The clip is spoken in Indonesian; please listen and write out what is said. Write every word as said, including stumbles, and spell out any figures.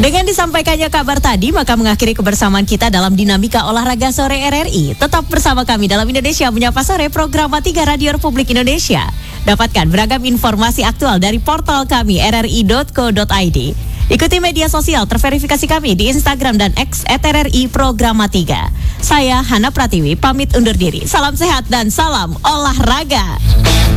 Dengan disampaikannya kabar tadi, maka mengakhiri kebersamaan kita dalam Dinamika Olahraga Sore R R I. Tetap bersama kami dalam Indonesia Menyapa Sore, program tiga Radio Republik Indonesia. Dapatkan beragam informasi aktual dari portal kami r r i dot co dot i d. Ikuti media sosial terverifikasi kami di Instagram dan X at R R I Programa tiga. Saya Hana Pratiwi, pamit undur diri. Salam sehat dan salam olahraga.